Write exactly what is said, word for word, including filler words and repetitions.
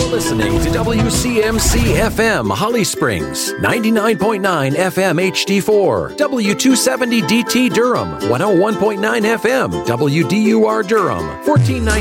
Listening to W C M C F M Holly Springs, ninety-nine point nine F M H D four, W two seventy D T Durham, one oh one point nine F M W D U R Durham, fourteen ninety